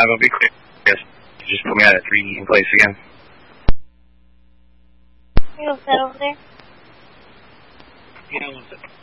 I'll be clear. Yes. Just put me out at 3 in place again. You all set over there? Yeah, one second.